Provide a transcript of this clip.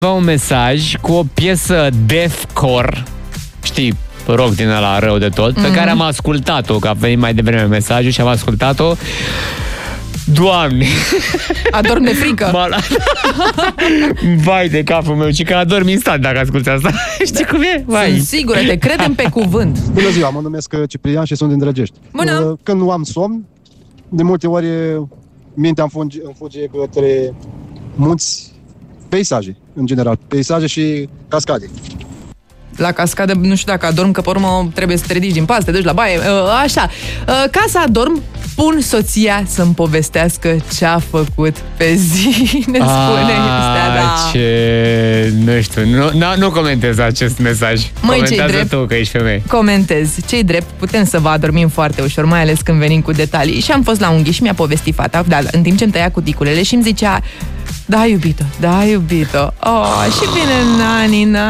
un mesaj cu o piesă deathcore, știi, rock din ăla rău de tot, pe care am ascultat-o, că a venit mai devreme mesajul și am ascultat-o. Doamne! Adorm de frică. Vai de capul meu, și că adorm instant dacă asculti asta. Știi cum e? Vai. Sunt sigură, te credem pe cuvânt. Bună ziua, mă numesc Ciprian și sunt din Drăgești. Bună! Când nu am somn, de multe ori mintea îmi fuge către munți, peisaje, în general, peisaje și cascade. La cascadă, nu știu dacă adorm, că pe urmă trebuie să te ridici din pas, te duci la baie, așa. Ca să adorm, pun soția să-mi povestească ce-a făcut pe zi, ne spune Stea, ce... Nu știu, nu comentez acest mesaj. Măi, comentează tu, că ești femeie. Comentez. Ce-i drept, putem să vă adormim foarte ușor, mai ales când venim cu detalii. Și am fost la unghi și mi-a povestit fata, în timp ce îmi tăia cuticulele și îmi zicea: da, iubito, da, iubito. Oh, și vine nani,